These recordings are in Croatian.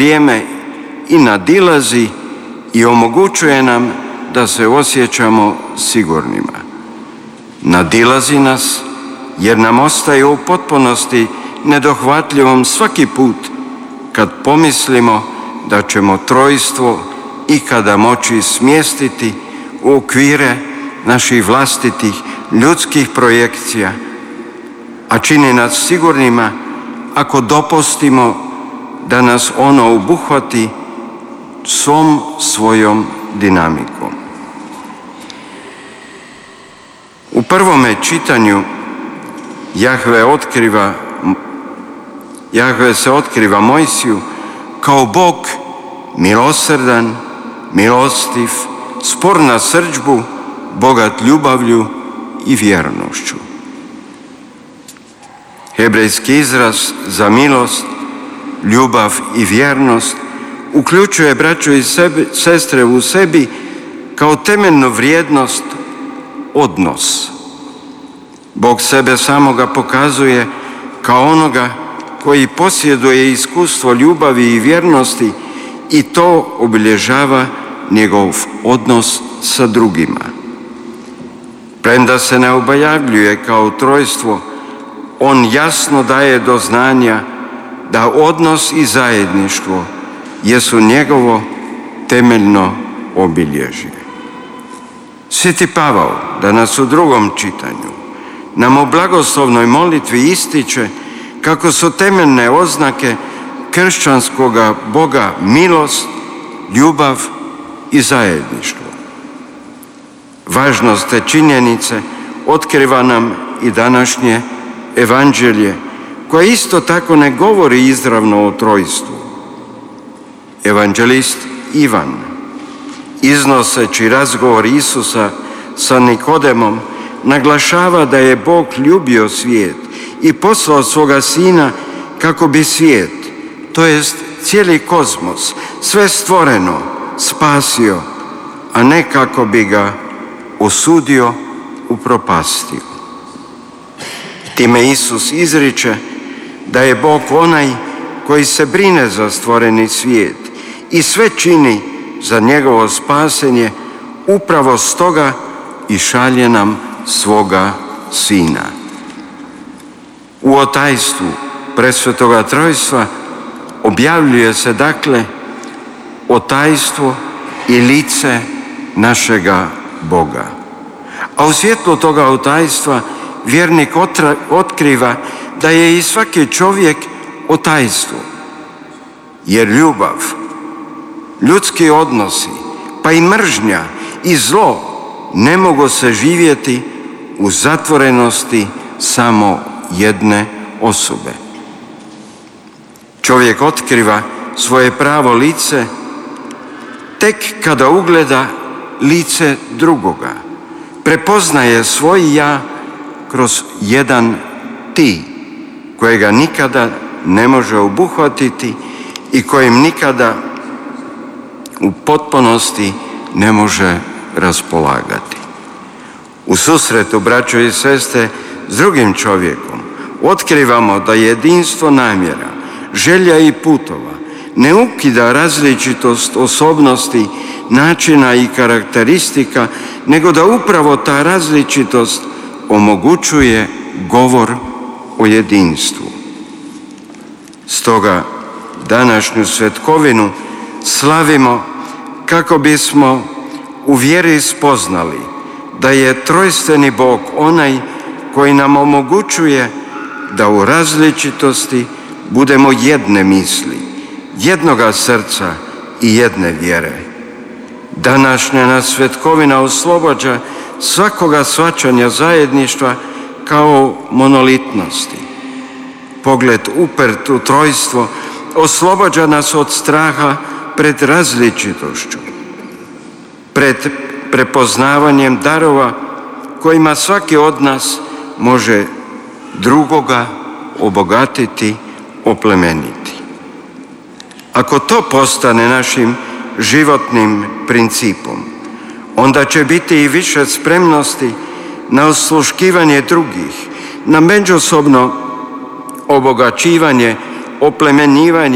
vrijeme i nadilazi i omogućuje nam da se osjećamo sigurnima. Nadilazi nas jer nam ostaje u potpunosti nedohvatljivom svaki put kad pomislimo da ćemo trojstvo ikada moći smjestiti u okvire naših vlastitih ljudskih projekcija, a čini nas sigurnima ako dopustimo da nas ono obuhvati svom svojom dinamikom. U prvome čitanju Jahve se otkriva Mojsiju kao Bog milosrdan, milostiv, spor na srdžbu, bogat ljubavlju i vjernošću. Hebrejski izraz za milost, ljubav i vjernost uključuje, braćo i sestre, u sebi kao temeljnu vrijednost odnos. Bog sebe samoga pokazuje kao onoga koji posjeduje iskustvo ljubavi i vjernosti i to obilježava njegov odnos sa drugima. Premda se ne objavljuje kao trojstvo, on jasno daje do znanja da odnos i zajedništvo jesu njegovo temeljno obilježje. Sveti Pavao danas u drugom čitanju nam u blagoslovnoj molitvi ističe kako su temeljne oznake kršćanskoga Boga milost, ljubav i zajedništvo. Važnost te činjenice otkriva nam i današnje evanđelje, koje isto tako ne govori izravno o trojstvu. Evanđelist Ivan, iznoseći razgovor Isusa sa Nikodemom, naglašava da je Bog ljubio svijet i poslao svoga Sina kako bi svijet, to jest cijeli kozmos, sve stvoreno, spasio, a ne kako bi ga osudio, upropastio. Time Isus izriče da je Bog onaj koji se brine za stvoreni svijet i sve čini za njegovo spasenje, upravo stoga i šalje nam svoga Sina. U otajstvu presvetoga trojstva objavljuje se dakle otajstvo i lice našega Boga. A u svjetlu toga otajstva vjernik otkriva da je i svaki čovjek otajstvo. Jer ljubav, ljudski odnosi, pa i mržnja i zlo ne mogu se živjeti u zatvorenosti samo jedne osobe. Čovjek otkriva svoje pravo lice tek kada ugleda lice drugoga. Prepoznaje svoj ja kroz jedan ti, kojega nikada ne može obuhvatiti i kojim nikada u potpunosti ne može raspolagati. U susretu, braćo i sestre, s drugim čovjekom otkrivamo da jedinstvo namjera, želja i putova ne ukida različitost osobnosti, načina i karakteristika, nego da upravo ta različitost omogućuje govor o jedinstvu. Stoga današnju svetkovinu slavimo kako bismo u vjeri spoznali da je trojstveni Bog onaj koji nam omogućuje da u različitosti budemo jedne misli, jednoga srca i jedne vjere. Današnja nas svetkovina oslobađa svakoga shvaćanja zajedništva kao monolitnosti. Pogled upert u trojstvo oslobađa nas od straha pred različitošću, pred prepoznavanjem darova kojima svaki od nas može drugoga obogatiti, oplemeniti. Ako to postane našim životnim principom, onda će biti i više spremnosti na osluškivanje drugih, na međusobno obogaćivanje, oplemenjivanje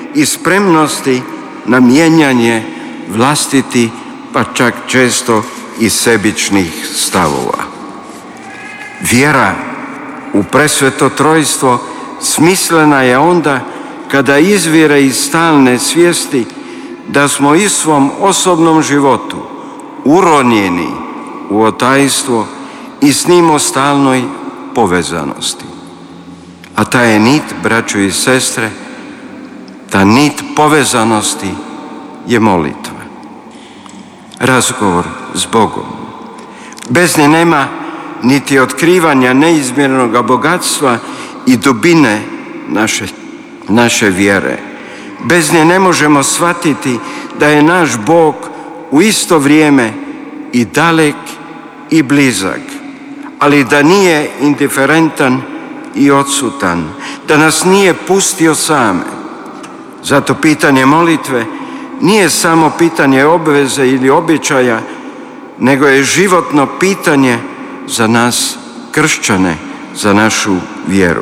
i spremnosti na mijenjanje vlastiti, pa čak često i sebičnih stavova. Vjera u presveto trojstvo smislena je onda kada izvire iz stalne svijesti da smo i svom osobnom životu uronjeni u otajstvo i s njim o stalnoj povezanosti. A ta je nit, braćo i sestre, ta nit povezanosti je molitva. Razgovor s Bogom. Bez nje nema niti otkrivanja neizmjernog bogatstva i dubine naše vjere. Bez nje ne možemo shvatiti da je naš Bog u isto vrijeme i dalek i blizak, ali da nije indiferentan i odsutan, da nas nije pustio same. Zato pitanje molitve nije samo pitanje obveze ili običaja, nego je životno pitanje za nas kršćane, za našu vjeru.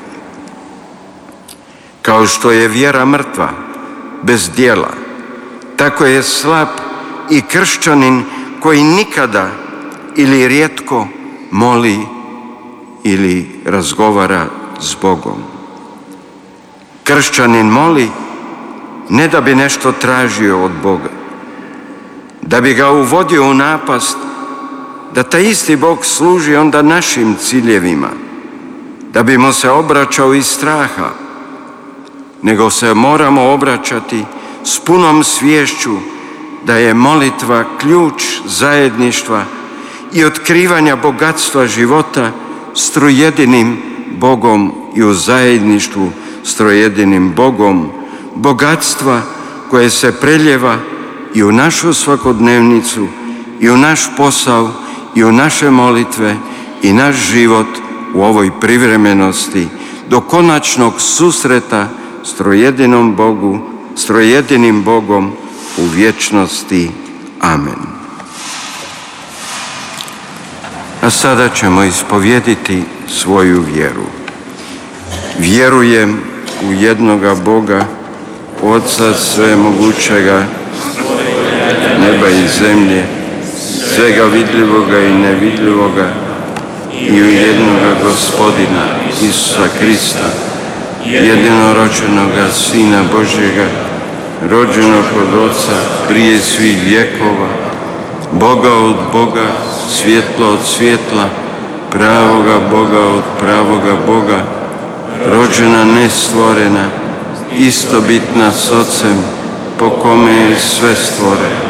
Kao što je vjera mrtva, bez djela, tako je slab i kršćanin koji nikada ili rijetko moli ili razgovara s Bogom. Kršćanin moli ne da bi nešto tražio od Boga, da bi ga uvodio u napast, da taj isti Bog služi onda našim ciljevima, da bi mu se obraćao iz straha, nego se moramo obraćati s punom sviješću da je molitva ključ zajedništva i otkrivanja bogatstva života s trojedinim Bogom i u zajedništvu s trojedinim Bogom, bogatstva koje se preljeva i u našu svakodnevnicu, i u naš posao, i u naše molitve, i naš život u ovoj privremenosti do konačnog susreta s trojedinim Bogom u vječnosti. Amen. A sada ćemo ispovjediti svoju vjeru. Vjerujem u jednoga Boga, Otca svemogućega, neba i zemlje, svega vidljivoga i nevidljivoga, i u jednoga Gospodina, Isusa Krista, jedinorođenoga Sina Božjega, rođenog od Oca prije svih vjekova, Boga od Boga, svjetlo od svjetla, pravoga Boga od pravoga Boga, rođena nestvorena, istobitna s Otcem, po kome je sve stvoreno,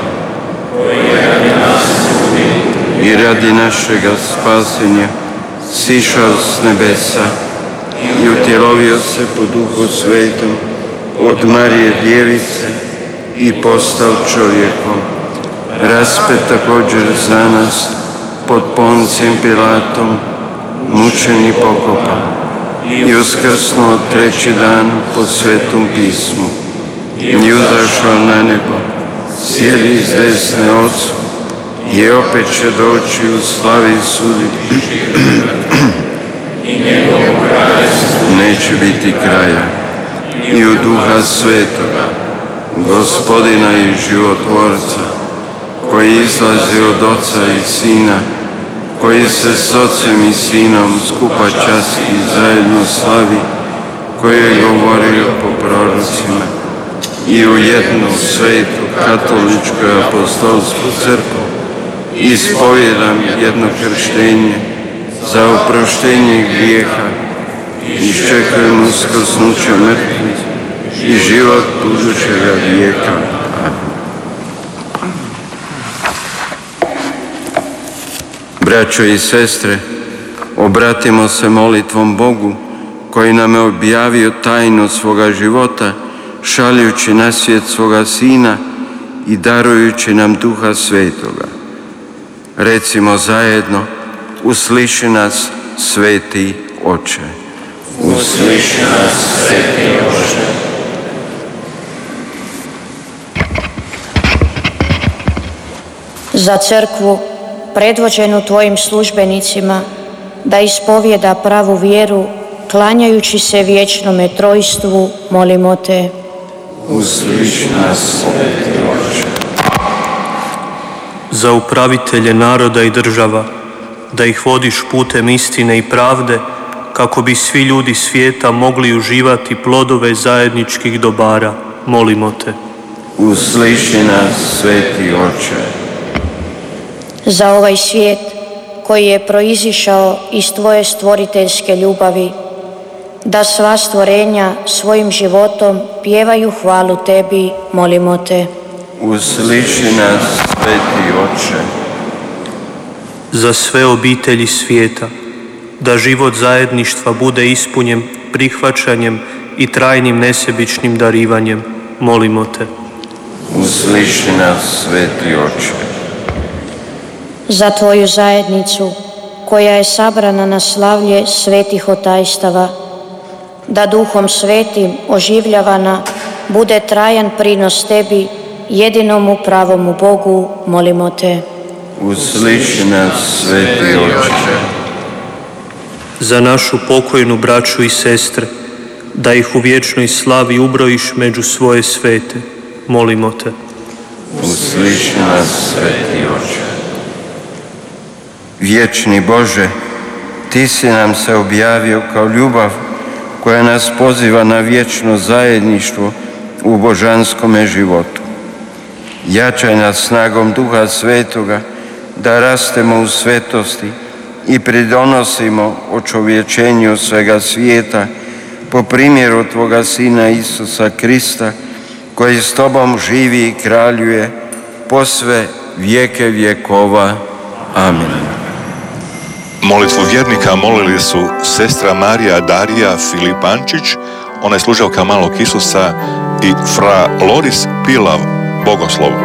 i radi našega spasenja sišao s nebesa i utjelovio se po Duhu Svetom od Marije Djevice i postao čovjekom, raspet također za nas pod Poncijem Pilatom, mučen i pokopan, i uskrsnuo treći dan po Svetom pismu, i uzašao na nebo, sjedi s desne Otcu, i opet će doći u slavi suditi. Neće biti kraja. I u Duha Svetoga, Gospodina i životvorca, koji izlazi od Oca i Sina, koji se s Ocem i Sinom skupa časti i zajedno slavi, koji je govorio po prorocima, i u jednu svetu katoličku apostolsku crkvu ispovijedam jedno krštenje za oproštenje grijeha i iščekujem uskrsnuće mrtvih i život budućega vijeka. Braćo i sestre, obratimo se molitvom Bogu koji nam je objavio tajnu svoga života, šaljući na svijet svoga Sina i darujući nam Duha Svetoga. Recimo zajedno, usliši nas, Sveti Oče. Usliši nas, Sveti Oče. Za crkvu, predvođenu tvojim službenicima, da ispovjeda pravu vjeru, klanjajući se vječnome trojstvu, molimo te. Usliši nas, Sveti Oče. Za upravitelje naroda i država, da ih vodiš putem istine i pravde, kako bi svi ljudi svijeta mogli uživati plodove zajedničkih dobara, molimo te. Usliši nas, Sveti Oče. Za ovaj svijet koji je proizišao iz tvoje stvoriteljske ljubavi, da sva stvorenja svojim životom pjevaju hvalu tebi, molimo te. Usliši nas, Sveti Oče. Za sve obitelji svijeta, da život zajedništva bude ispunjen prihvaćanjem i trajnim nesebičnim darivanjem, molimo te. Usliši nas, Sveti Oče. Za tvoju zajednicu koja je sabrana na slavlje svetih otajstava, da Duhom Svetim oživljavana bude trajan prinos tebi, jedinomu pravomu Bogu, molimo te. Usliši nas, Sveti Oče. Za našu pokojnu braću i sestre, da ih u vječnoj slavi ubrojiš među svoje svete, molimo te. Usliši nas, Sveti Oče. Vječni Bože, Ti si nam se objavio kao ljubav koja nas poziva na vječno zajedništvo u božanskome životu. Jačaj nas snagom Duha Svetoga da rastemo u svetosti i pridonosimo očovječenju svega svijeta po primjeru Tvoga Sina Isusa Krista, koji s Tobom živi i kraljuje posve vijeke vjekova. Amen. Molitvu vjernika molili su sestra Marija Darija Filipančić, ona je služavka malog Isusa, i fra Loris Pilav, bogoslov.